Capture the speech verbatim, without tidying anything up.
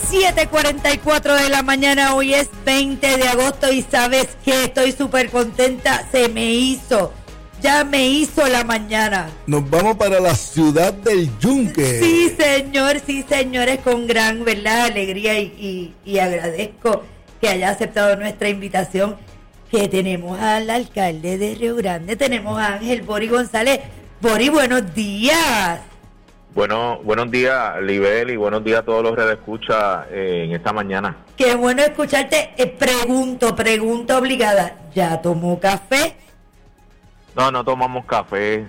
siete cuarenta y cuatro de la mañana, hoy es veinte de agosto y sabes que estoy súper contenta, se me hizo, ya me hizo la mañana. Nos vamos para la ciudad del Yunque. Sí, señor, sí, señores, con gran, ¿verdad?, alegría y, y, y agradezco que haya aceptado nuestra invitación, que tenemos al alcalde de Río Grande, tenemos a Ángel Bori González. Bori, buenos días. Bueno, buenos días, Libel, y buenos días a todos los redescuchas eh, en esta mañana. Qué bueno escucharte. Eh, pregunto, pregunta obligada. ¿Ya tomó café? No, no tomamos café.